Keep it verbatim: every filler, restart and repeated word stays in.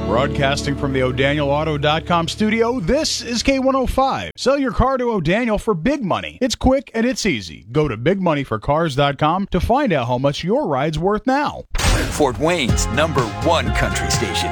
Broadcasting from the O'Daniel Auto dot com studio, this is K one oh five. Sell your car to O'Daniel for big money. It's quick and it's easy. Go to big money for cars dot com to find out how much your ride's worth now. Fort Wayne's number one country station.